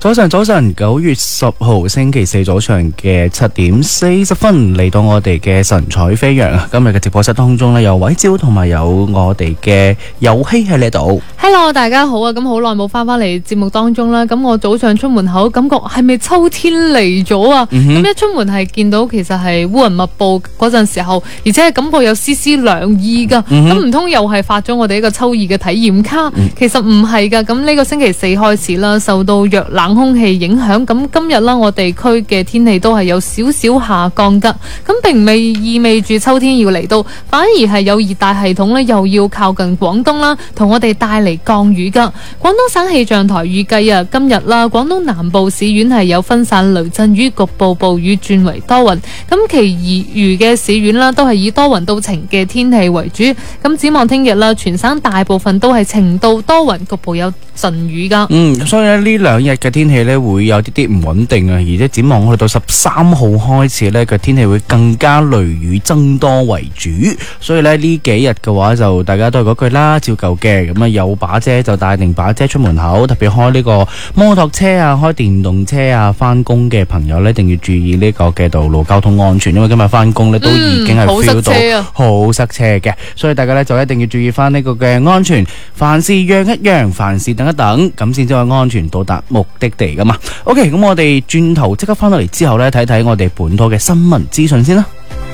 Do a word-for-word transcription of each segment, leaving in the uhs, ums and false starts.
早晨，早晨，九月十號星期四早上嘅七點四十分嚟到我哋嘅神采飛揚啊！今日嘅直播室當中呢，有偉椒同埋有我哋嘅遊希喺呢度。 Hello， 大家好啊！咁好耐冇翻翻嚟節目當中啦。咁我早上出門口，感覺係咪秋天嚟咗啊？咁、嗯、一出門係見到其實係烏雲密布嗰陣時候，而且係感覺有絲絲涼意噶。咁唔通又係發咗我哋一個秋意嘅體驗卡？嗯、其實唔係噶。咁呢個星期四開始啦，受到弱冷空氣影響，咁今日啦，我地區嘅天氣都係有少少下降噶。咁並未意味住秋天要嚟到，反而係有熱帶系統咧，又要靠近廣東啦，同我哋帶嚟降雨噶。廣東省氣象台預計啊，今日啦，廣東南部市縣係有分散雷陣雨，局部暴雨轉為多雲。咁其餘嘅市縣啦，都係以多雲到晴嘅天氣為主。咁展望聽日啦，全省大部分都係晴到多雲，局部有陣雨噶。嗯， 所以咧呢兩日嘅天氣咧會有啲啲唔穩定啊，而且展望去到十三號開始咧嘅天氣會更加雷雨增多為主。所以咧呢幾日嘅話就大家都係嗰句啦，照舊嘅。咁啊有把遮就帶定把遮出門口，特別開呢個摩托車啊、開電動車啊翻工嘅朋友咧，一定要注意呢個嘅道路交通安全，因為今日翻工咧都已經係 feel 到好塞車嘅、嗯，所以大家咧就一定要注意翻呢個嘅安全，凡事讓一讓，凡事等一等，咁先至可以安全到達目的地噶嘛。OK， 咁我哋轉頭即刻翻到嚟之後咧，睇睇我哋本土嘅新聞資訊先啦。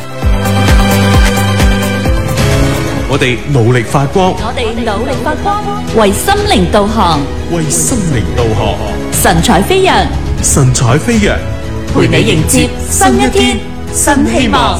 我哋努力發光， 我哋努力發光，為心靈導航， 為心靈導航， 神采飛揚， 神采飛揚， 陪你迎接新一天，新希望。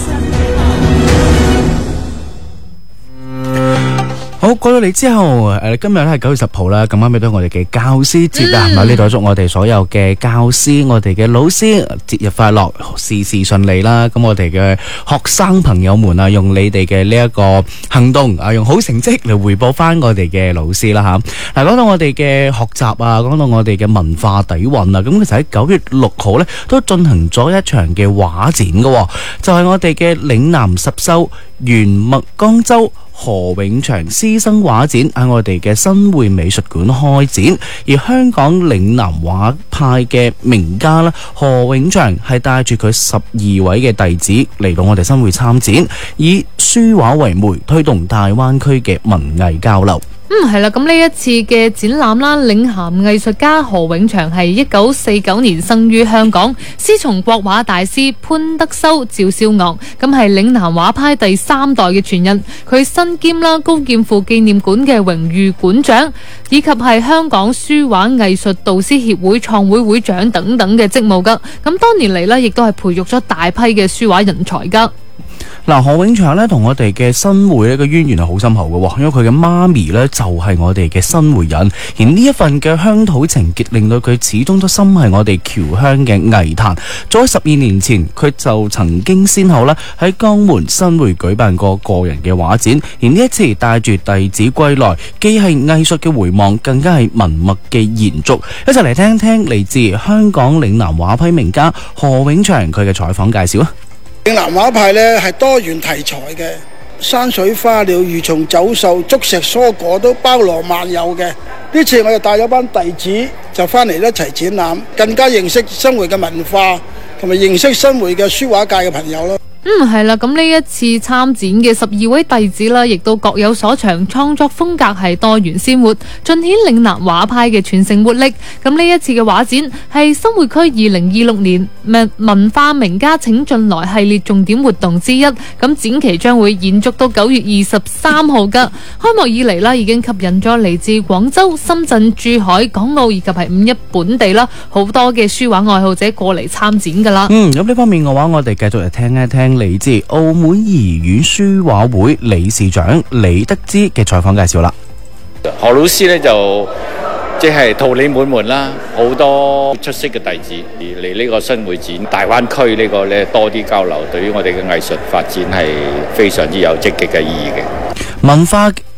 好，過到嚟之後，誒，今日咧係九月十號啦，咁啱都係我哋嘅教師節啊，咁呢度祝我哋所有嘅教師、我哋嘅老師節日快樂，事事順利啦。咁我哋嘅學生朋友們啊，用你哋嘅呢一個行動啊，用好成績嚟回報翻我哋嘅老師啦吓。嗱，講到我哋嘅學習啊，講到我哋嘅文化底蘊啊，咁其實喺九月六號咧都進行咗一場嘅畫展嘅，就係我哋嘅嶺南十秀元墨江州何永祥師生畫展喺我哋嘅新會美術館開展，而香港嶺南畫派嘅名家啦，何永祥係帶住佢十二位嘅弟子嚟到我哋新會參展，以書畫為媒，推動大灣區嘅文藝交流。 嗯，係啦，咁呢一次嘅展覽啦，領銜藝術家何永祥係一九四九年生於香港，師從國畫大師潘德修、趙少昂，咁係嶺南畫派第三代嘅傳人。佢身兼啦高劍父紀念館嘅榮譽館長，以及係香港書畫藝術導師協會創會會長等等嘅職務噶。咁多年嚟呢，亦都係培育咗大批嘅書畫人才噶。 嗱，何永祥咧同我哋嘅新會呢個淵源係好深厚嘅，因為佢嘅媽咪呢就係我哋嘅新會人，而呢一份嘅鄉土情結令到佢始終都深係我哋僑鄉嘅藝壇。早喺十二年前，佢就曾經先後咧喺江門新會舉辦過個人嘅畫展，而呢一次帶住弟子歸來，既係藝術嘅回望，更加係文物嘅延續。一齊嚟聽聽嚟自香港嶺南畫派名家何永祥佢嘅採訪介紹啊！ 嶺南畫派呢係多元題材嘅，山水花鳥、魚蟲走獸、竹石蔬果都包羅萬有嘅。呢次我就帶咗班弟子就翻嚟一齊展覽，更加認識新會嘅文化，同埋認識新會嘅書畫界嘅朋友咯。 嗯，係啦，咁呢一次參展嘅十二位弟子啦，亦都各有所長，創作風格係多元鮮活，盡顯嶺南畫派嘅傳承活力。咁呢一次嘅畫展係新會區二零二六年文化名家請進來系列重點活動之一。咁展期將會延續到九月二十三號噶。開幕以嚟啦，已經吸引咗嚟自廣州、深圳、珠海、港澳以及係五一本地啦好多嘅書畫愛好者過嚟參展噶啦。 嗯，咁呢方面嘅話，我哋繼續嚟聽一聽嚟自澳門怡園書畫會理事長李德之嘅採訪介紹啦。 何老師呢就即係桃李滿門啦，好多出色嘅弟子嚟呢個新會展，大灣區呢個呢多啲交流，對於我哋嘅藝術發展係非常之有積極嘅意義嘅。 文化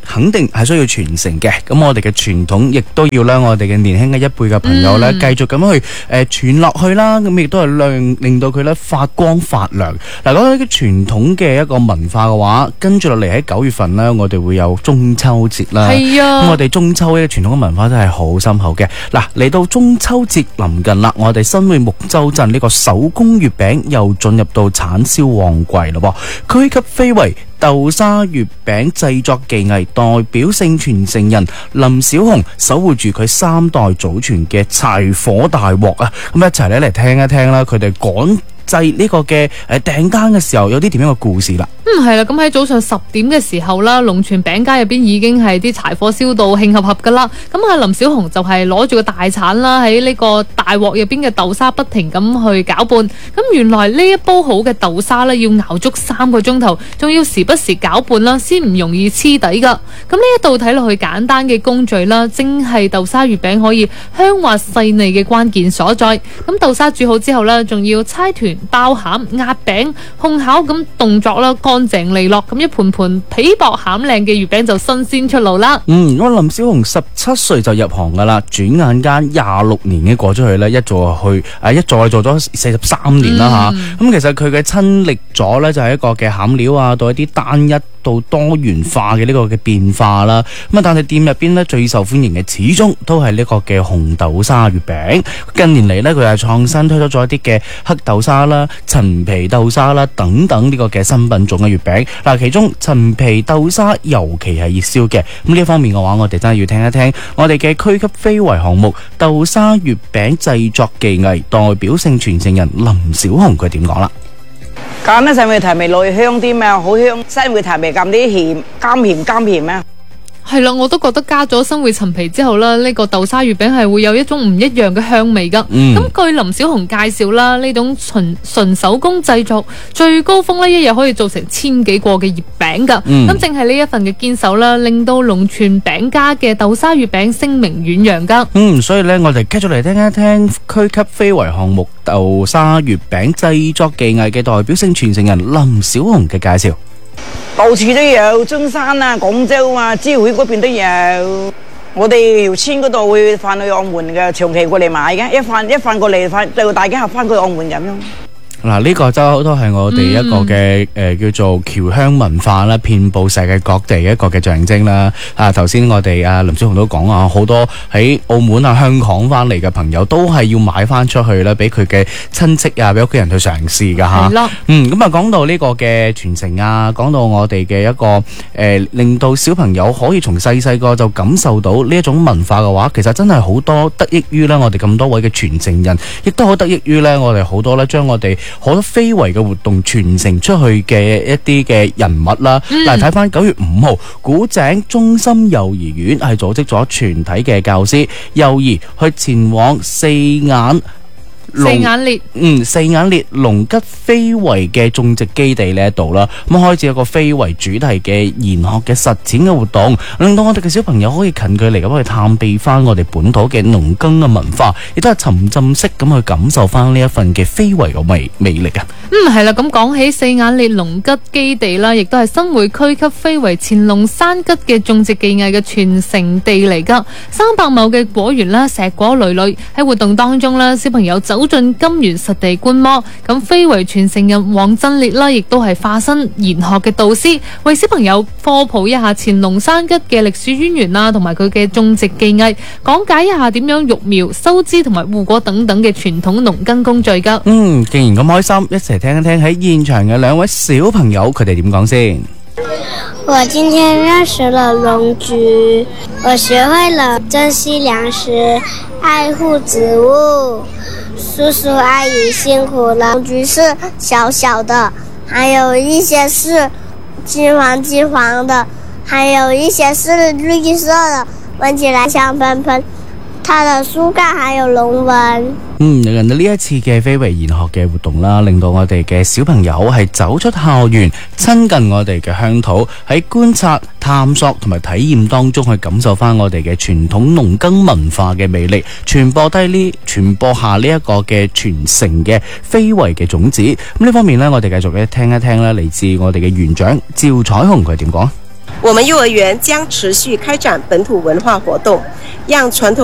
肯定係需要傳承嘅。咁我哋嘅傳統亦都要咧，我哋嘅年輕嘅一輩嘅朋友咧，繼續咁去誒傳落去啦。咁亦都係令令到佢咧發光發亮。嗱，講到啲傳統嘅一個文化嘅話，跟住落嚟喺九月份咧，我哋會有中秋節啦。 係啊， 咁我哋中秋嘅傳統嘅文化真係好深厚嘅。嗱，嚟到中秋節臨近啦，我哋新會木洲鎮呢個手工月餅又進入到產銷旺季咯噃。區級非遺豆沙月餅製作技藝代表性傳承人林小紅守護住佢三代祖傳嘅柴火大鑊啊！咁一齊咧嚟聽一聽啦，佢哋趕製呢個嘅誒訂單嘅時候有啲點樣嘅故事啦。 嗯，係啦，咁喺早上十點嘅時候啦，龍泉餅家入邊已經係啲柴火燒到興合合噶啦。咁啊，林小紅就係攞住個大鏟啦，喺呢個大鑊入邊嘅豆沙不停咁去攪拌。咁原來呢一煲好嘅豆沙咧，要熬足三個鐘頭，仲要時不時攪拌啦，先唔容易黐底噶。咁呢一道睇落去簡單嘅工序啦，正係豆沙月餅可以香滑細膩嘅關鍵所在。咁豆沙煮好之後咧，仲要猜團、包餡、壓餅、烘烤咁動作啦，乾淨利落，咁一盤盤皮薄餡靚嘅月餅就新鮮出爐啦。 嗯，我林小紅十七歲就入行噶啦，轉眼間廿六年已經過咗去啦，一做去啊，一做就做咗四十三年啦吓。咁、嗯嗯、其實佢嘅親歷咗呢，就係一個嘅餡料啊，到一啲單一到多元化嘅呢個嘅變化啦。咁啊，但係店入邊呢，最受歡迎嘅始終都係呢個嘅紅豆沙月餅。近年嚟呢，佢係創新推出咗一啲嘅黑豆沙啦、陳皮豆沙啦等等呢個嘅新品種嘅月餅。嗱，其中陳皮豆沙尤其係熱銷嘅。咁呢一方面嘅話，我哋真係要聽一聽我哋嘅區級非遺項目豆沙月餅製作技藝代表性傳承人林小紅佢點講啦。 揀得新會提味內香啲嘛，好香。新會提味咁啲鹹，甘鹹甘鹹啊。 係啦，我都覺得加咗新會陳皮之後啦，呢、這個豆沙月餅係會有一種唔一樣嘅香味噶。咁、嗯、據林小紅介紹啦，呢種純純手工製作，最高峰呢一日可以做成千幾個嘅月餅噶。咁、嗯、正係呢一份嘅堅守啦，令到龍泉餅家嘅豆沙月餅聲名遠揚噶。 嗯，所以呢，我哋繼續嚟聽一聽區級非遺項目豆沙月餅製作技藝嘅代表性傳承人林小紅嘅介紹。 到處都有，中山啊、廣州啊、珠海嗰邊都有。我哋條村嗰度會翻去澳門嘅，長期過嚟買嘅，一翻一翻過嚟，翻就大家合翻去澳門咁樣。 嗱，呢個就都係我哋一個嘅誒、嗯呃、叫做僑鄉文化啦，遍佈世界各地一個嘅象徵啦。啊，頭先我哋啊林小紅都講啊，好多喺澳門啊、香港翻嚟嘅朋友都係要買翻出去啦，俾佢嘅親戚啊、俾屋企人去嘗試噶嚇。係啦，嗯，咁啊講到呢個嘅傳承啊，講到我哋嘅一個誒、呃，令到小朋友可以從細細個就感受到呢一種文化嘅話，其實真係好多得益於咧我哋咁多位嘅傳承人，亦都好得益於咧我哋好多咧將我哋好多非遺嘅活動傳承出去嘅一啲嘅人物啦。嗱、嗯，睇翻九月五號，古井中心幼兒園係組織咗全體嘅教師、幼兒去前往四眼四眼烈嗯四眼烈龍吉非遺嘅種植基地呢一度啦，咁開始有個非遺主題嘅研學嘅實踐嘅活動，令到我哋嘅小朋友可以近距離咁去探秘翻我哋本土嘅農耕嘅文化，亦都係沉浸式咁去感受翻呢一份嘅非遺嘅魅魅力啊！ 嗯，係啦，咁講起四眼烈龍吉基地啦，亦都係新會區級非遺乾隆山吉嘅種植技藝嘅傳承地嚟噶。三百畝嘅果園啦，碩果累累。喺活動當中啦，小朋友走進金園實地觀摩。咁非遺傳承人黃振烈啦，亦都係化身研學嘅導師，為小朋友科普一下乾隆山吉嘅歷史淵源啦，同埋佢嘅種植技藝，講解一下點樣育苗、收枝同埋護果等等嘅傳統農耕工序噶。 嗯，既然咁開心，一齊聽一聽喺現場嘅兩位小朋友佢哋點講先。 我今天認識了龍菊，我學會了珍惜糧食、愛護植物。叔叔阿姨辛苦了。龍菊是小小的，還有一些是金黃金黃的，還有一些是綠色的，聞起來香噴噴。它的樹幹還有龍紋。 嗯，人哋呢一次嘅非遺研學嘅活動啦，令到我哋嘅小朋友係走出校園，親近我哋嘅鄉土，喺觀察、探索同埋體驗當中去感受翻我哋嘅傳統農耕文化嘅魅力，傳播低呢，傳播下呢一個嘅傳承嘅非遺嘅種子。咁呢方面呢，我哋繼續咧聽一聽咧，嚟自我哋嘅園長趙彩虹佢點講。 我们幼儿园将持续开展本土文化活动，让传统